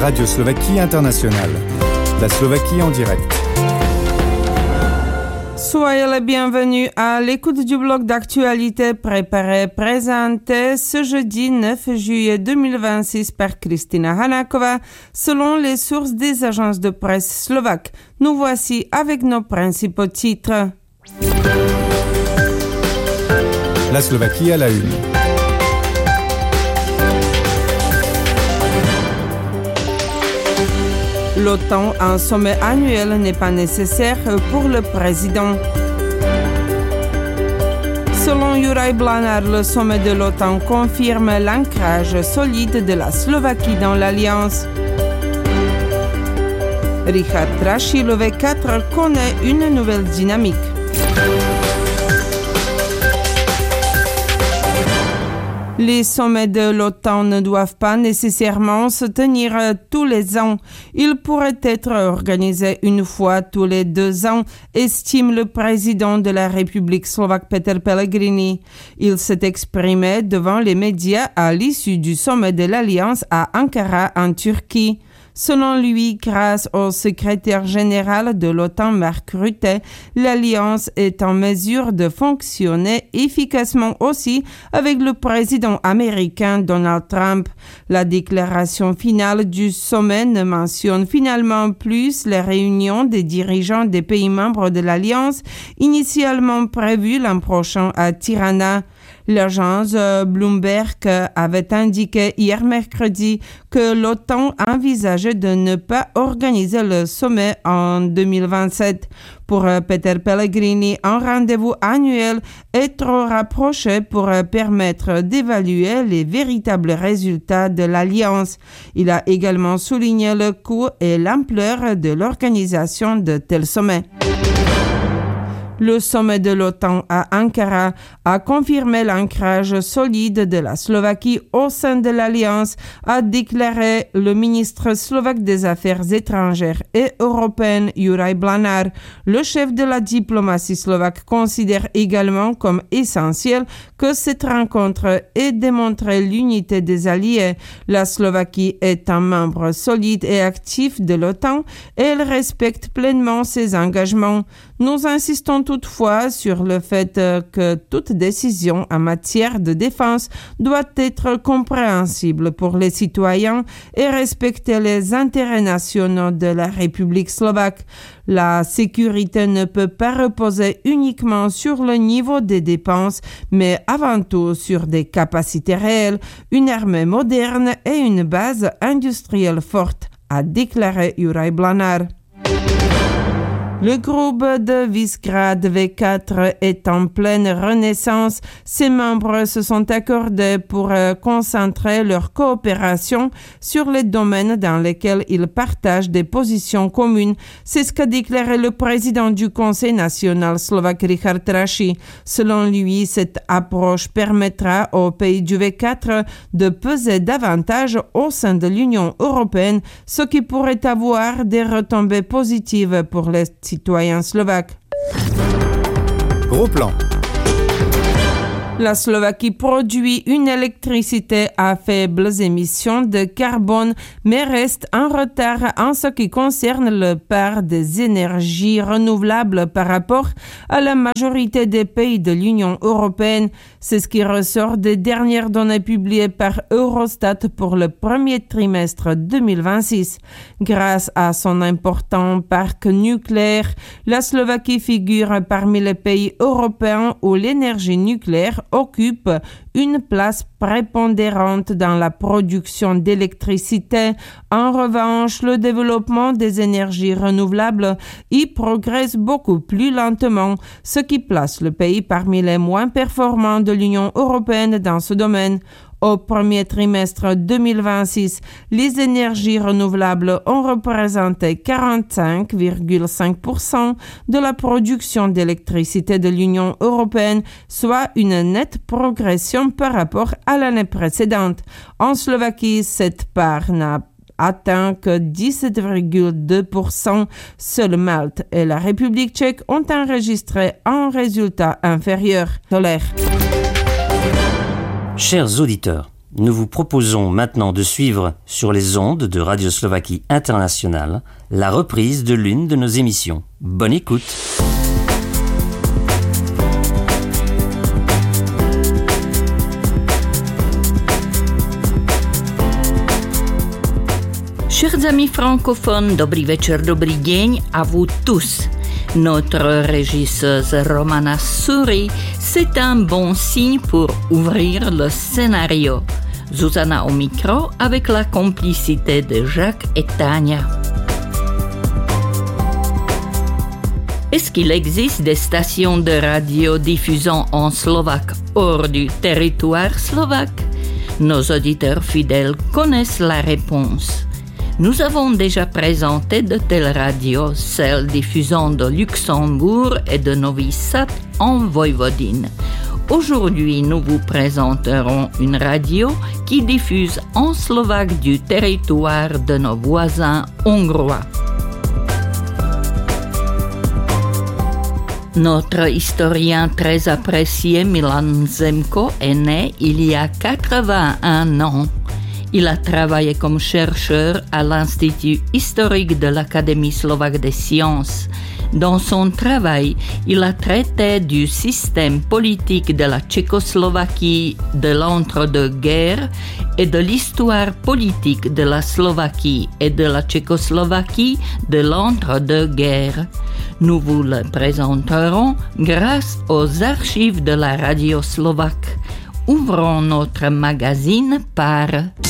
Radio Slovaquie Internationale. La Slovaquie en direct. Soyez les bienvenus à l'écoute du bloc d'actualité préparé et présenté ce jeudi 9 juillet 2026 par Kristina Hanakova selon les sources des agences de presse slovaques. Nous voici avec nos principaux titres. La Slovaquie à la une. L'OTAN, un sommet annuel n'est pas nécessaire pour le président. Selon Juraj Blanár, le sommet de l'OTAN confirme l'ancrage solide de la Slovaquie dans l'Alliance. Richard Trashy, le V4, connaît une nouvelle dynamique. Les sommets de l'OTAN ne doivent pas nécessairement se tenir tous les ans. Ils pourraient être organisés une fois tous les 2 ans, estime le président de la République slovaque Peter Pellegrini. Il s'est exprimé devant les médias à l'issue du sommet de l'Alliance à Ankara en Turquie. Selon lui, grâce au secrétaire général de l'OTAN Mark Rutte, l'Alliance est en mesure de fonctionner efficacement aussi avec le président américain Donald Trump. La déclaration finale du sommet ne mentionne finalement plus les réunions des dirigeants des pays membres de l'Alliance, initialement prévues l'an prochain à Tirana. L'agence Bloomberg avait indiqué hier mercredi que l'OTAN envisageait de ne pas organiser le sommet en 2027. Pour Peter Pellegrini, un rendez-vous annuel est trop rapproché pour permettre d'évaluer les véritables résultats de l'Alliance. Il a également souligné le coût et l'ampleur de l'organisation de tels sommets. Le sommet de l'OTAN à Ankara a confirmé l'ancrage solide de la Slovaquie au sein de l'Alliance, a déclaré le ministre slovaque des Affaires étrangères et européennes Juraj Blanár. Le chef de la diplomatie slovaque considère également comme essentiel que cette rencontre ait démontré l'unité des alliés. La Slovaquie est un membre solide et actif de l'OTAN et elle respecte pleinement ses engagements. Nous insistons toutefois sur le fait que toute décision en matière de défense doit être compréhensible pour les citoyens et respecter les intérêts nationaux de la République slovaque. La sécurité ne peut pas reposer uniquement sur le niveau des dépenses, mais avant tout sur des capacités réelles, une armée moderne et une base industrielle forte, a déclaré Juraj Blanár. Le groupe de Visegrad V4 est en pleine renaissance. Ses membres se sont accordés pour concentrer leur coopération sur les domaines dans lesquels ils partagent des positions communes. C'est ce qu'a déclaré le président du Conseil national slovaque Richard Trashy. Selon lui, cette approche permettra aux pays du V4 de peser davantage au sein de l'Union européenne, ce qui pourrait avoir des retombées positives pour les citoyens slovaques. Gros plan. La Slovaquie produit une électricité à faibles émissions de carbone, mais reste en retard en ce qui concerne le part des énergies renouvelables par rapport à la majorité des pays de l'Union européenne. C'est ce qui ressort des dernières données publiées par Eurostat pour le premier trimestre 2026. Grâce à son important parc nucléaire, la Slovaquie figure parmi les pays européens où l'énergie nucléaire occupe une place prépondérante dans la production d'électricité. En revanche, le développement des énergies renouvelables y progresse beaucoup plus lentement, ce qui place le pays parmi les moins performants de l'Union européenne dans ce domaine. Au premier trimestre 2026, les énergies renouvelables ont représenté 45,5% de la production d'électricité de l'Union européenne, soit une nette progression par rapport à l'année précédente. En Slovaquie, cette part n'a atteint que 17,2%. Seul Malte et la République tchèque ont enregistré un résultat inférieur. Solaire. Chers auditeurs, nous vous proposons maintenant de suivre sur les ondes de Radio Slovaquie Internationale la reprise de l'une de nos émissions. Bonne écoute. Chers amis francophones, dobrý večer, dobrý deň à vous tous. Notre régisseuse Romana Suri, c'est un bon signe pour ouvrir le scénario. Zuzana au micro avec la complicité de Jacques et Tania. Est-ce qu'il existe des stations de radio diffusant en slovaque hors du territoire slovaque? Nos auditeurs fidèles connaissent la réponse. Nous avons déjà présenté de telles radios, celles diffusant de Luxembourg et de Novi Sad en Voïvodine. Aujourd'hui, nous vous présenterons une radio qui diffuse en slovaque du territoire de nos voisins hongrois. Notre historien très apprécié Milan Zemko est né il y a 81 ans. Il a travaillé comme chercheur à l'Institut historique de l'Académie slovaque des sciences. Dans son travail, il a traité du système politique de la Tchécoslovaquie de l'entre-deux-guerres et de l'histoire politique de la Slovaquie et de la Tchécoslovaquie de l'entre-deux-guerres. Nous vous le présenterons grâce aux archives de la radio slovaque. Ouvrons notre magazine par...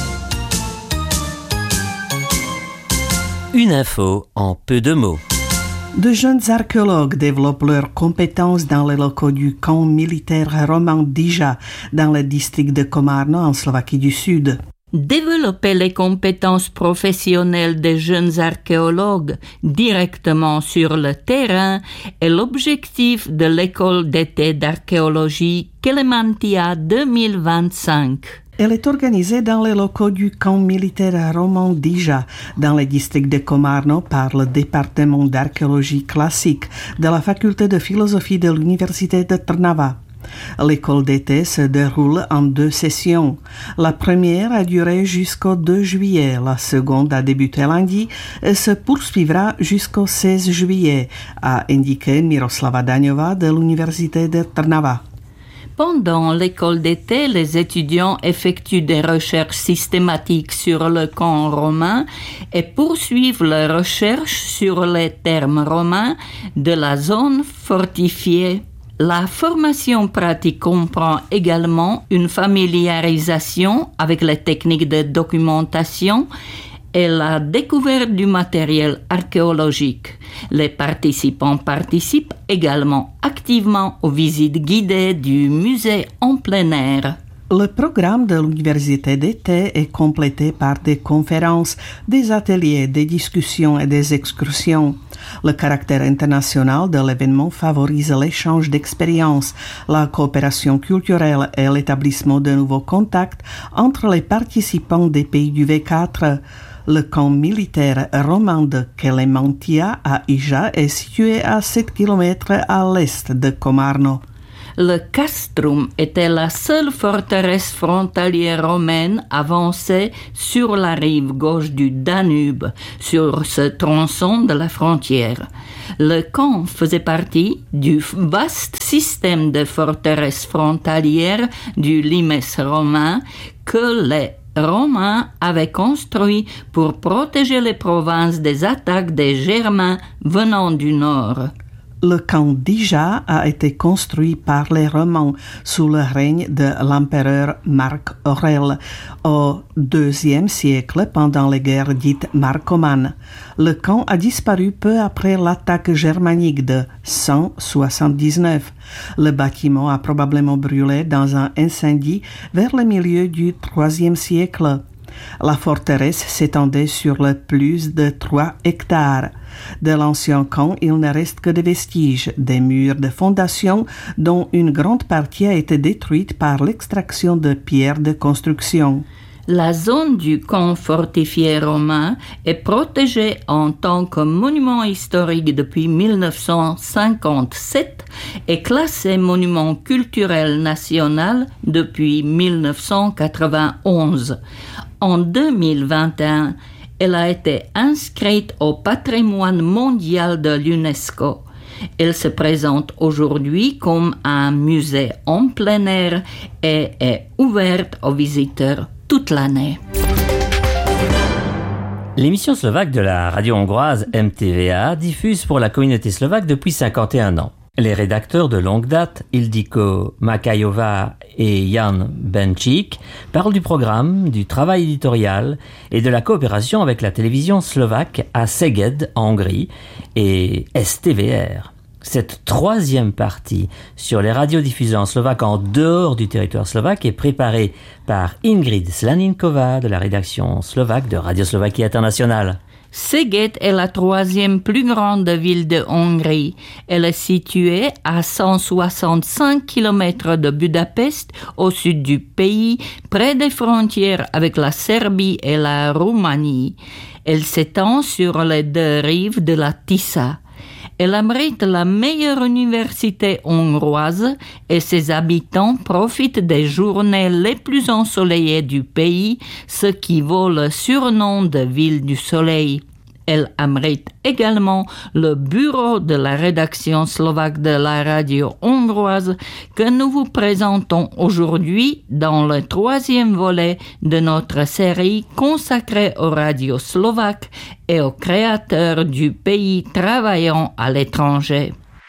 Une info en peu de mots. De jeunes archéologues développent leurs compétences dans les locaux du camp militaire roman Dija, dans le district de Komárno, en Slovaquie du Sud. Développer les compétences professionnelles des jeunes archéologues directement sur le terrain est l'objectif de l'école d'été d'archéologie Kelemantia 2025. Elle est organisée dans les locaux du camp militaire roman Dija, dans le district de Komárno, par le département d'archéologie classique de la faculté de philosophie de l'université de Trnava. L'école d'été se déroule en 2 sessions. La première a duré jusqu'au 2 juillet, la seconde a débuté lundi et se poursuivra jusqu'au 16 juillet, a indiqué Miroslava Daňová de l'université de Trnava. Pendant l'école d'été, les étudiants effectuent des recherches systématiques sur le camp romain et poursuivent leurs recherches sur les termes romains de la zone fortifiée. La formation pratique comprend également une familiarisation avec les techniques de documentation et la découverte du matériel archéologique. Les participants participent également activement aux visites guidées du musée en plein air. Le programme de l'université d'été est complété par des conférences, des ateliers, des discussions et des excursions. Le caractère international de l'événement favorise l'échange d'expériences, la coopération culturelle et l'établissement de nouveaux contacts entre les participants des pays du V4. Le camp militaire roman de Kelemantia à Ija est situé à 7 km à l'est de Komárno. Le castrum était la seule forteresse frontalière romaine avancée sur la rive gauche du Danube, sur ce tronçon de la frontière. Le camp faisait partie du vaste système de forteresses frontalières du limes romain que les Romains avaient construit pour protéger les provinces des attaques des Germains venant du nord. Le camp Dija a été construit par les Romains sous le règne de l'empereur Marc Aurèle au IIe siècle pendant les guerres dites marcomanes. Le camp a disparu peu après l'attaque germanique de 179. Le bâtiment a probablement brûlé dans un incendie vers le milieu du IIIe siècle. La forteresse s'étendait sur le plus de 3 hectares. De l'ancien camp, il ne reste que des vestiges, des murs de fondation dont une grande partie a été détruite par l'extraction de pierres de construction. La zone du camp fortifié romain est protégée en tant que monument historique depuis 1957 et classée monument culturel national depuis 1991. En 2021, elle a été inscrite au patrimoine mondial de l'UNESCO. Elle se présente aujourd'hui comme un musée en plein air et est ouverte aux visiteurs toute l'année. L'émission slovaque de la radio hongroise MTVA diffuse pour la communauté slovaque depuis 51 ans. Les rédacteurs de longue date, Ildiko Makajová et Jan Benčík, parlent du programme, du travail éditorial et de la coopération avec la télévision slovaque à Szeged, en Hongrie, et STVR. Cette troisième partie sur les radiodiffusées en slovaque en dehors du territoire slovaque est préparée par Ingrid Slaninková de la rédaction slovaque de Radio Slovaquie Internationale. Szeged est la troisième plus grande ville de Hongrie. Elle est située à 165 km de Budapest, au sud du pays, près des frontières avec la Serbie et la Roumanie. Elle s'étend sur les deux rives de la Tisa. Elle abrite la meilleure université hongroise et ses habitants profitent des journées les plus ensoleillées du pays, ce qui vaut le surnom de ville du soleil. Elle abrite également le bureau de la rédaction slovaque de la radio hongroise que nous vous présentons aujourd'hui dans le troisième volet de notre série consacrée aux radios slovaques et aux créateurs du pays travaillant à l'étranger.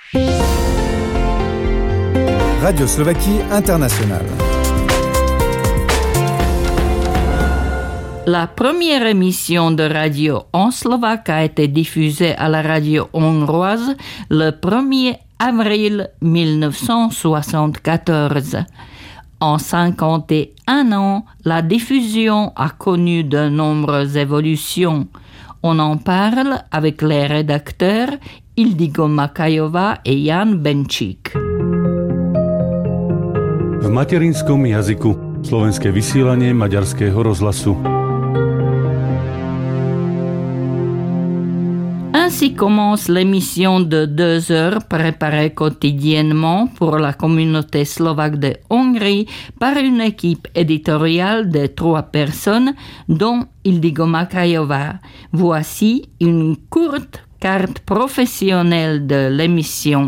Radio Slovaquie Internationale. La première émission de radio en slovaque a été diffusée à la radio hongroise le 1er avril 1974. En 51 ans, la diffusion a connu de nombreuses évolutions. On en parle avec les rédacteurs Ildiko Makajová et Jan Benčík. V materinskom jazyku slovenské vysielanie Maďarského rozhlasu. Ainsi commence l'émission de 2 heures préparée quotidiennement pour la communauté slovaque de Hongrie par une équipe éditoriale de 3 personnes, dont Ildiko Makajová. Voici une courte carte professionnelle de l'émission.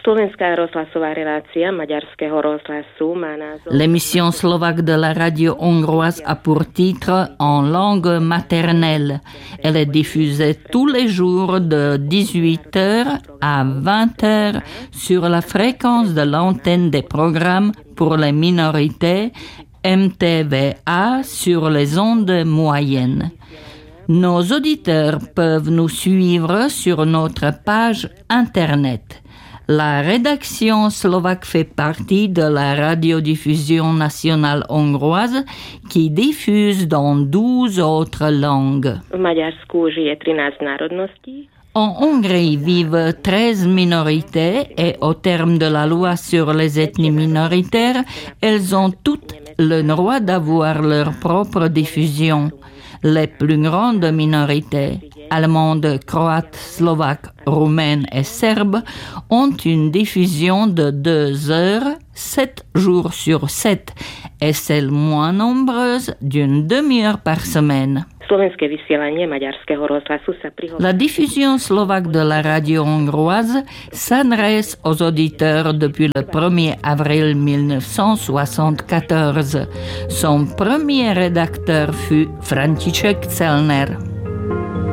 L'émission slovaque de la radio hongroise a pour titre En langue maternelle. Elle est diffusée tous les jours de 18h à 20h sur la fréquence de l'antenne des programmes pour les minorités MTVA sur les ondes moyennes. Nos auditeurs peuvent nous suivre sur notre page Internet. La rédaction slovaque fait partie de la radiodiffusion nationale hongroise qui diffuse dans 12 autres langues. En Hongrie vivent 13 minorités et au terme de la loi sur les ethnies minoritaires, elles ont toutes le droit d'avoir leur propre diffusion. Les plus grandes minorités, allemandes, croates, slovaques, roumaines et serbes, ont une diffusion de 2 heures, 7 jours sur 7, et celles moins nombreuses d'une demi-heure par semaine. La diffusion slovaque de la radio hongroise s'adresse aux auditeurs depuis le 1er avril 1974. Son premier rédacteur fut František Celner.